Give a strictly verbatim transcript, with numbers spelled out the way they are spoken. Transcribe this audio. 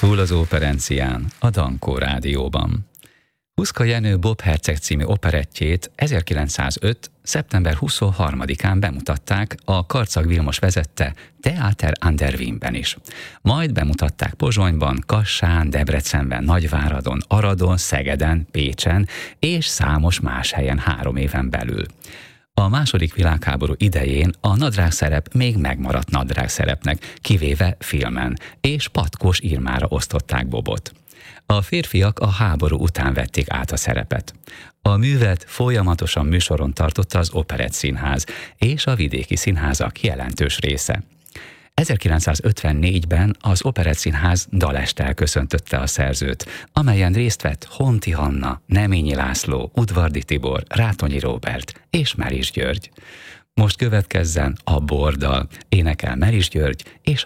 Túl az operencián, a Dankó Rádióban. Huszka Jenő Bob Herceg című operettjét ezerkilencszázöt. szeptember huszonharmadikán bemutatták a Karcag Vilmos vezette Theater an der Wienben is. Majd bemutatták Pozsonyban, Kassán, Debrecenben, Nagyváradon, Aradon, Szegeden, Pécsen és számos más helyen három éven belül. A második világháború idején a nadrágszerep még megmaradt nadrágszerepnek, kivéve filmen, és Patkós Irmára osztották Bobot. A férfiak a háború után vették át a szerepet. A művet folyamatosan műsoron tartotta az Operett Színház és a vidéki színházak jelentős része. ezerkilencszázötvennégyben az Operett Színház dalesttel köszöntötte a szerzőt, amelyen részt vett Honti Hanna, Neményi László, Udvardi Tibor, Rátonyi Róbert és Meris György. Most következzen a Bordal, énekel Meris György és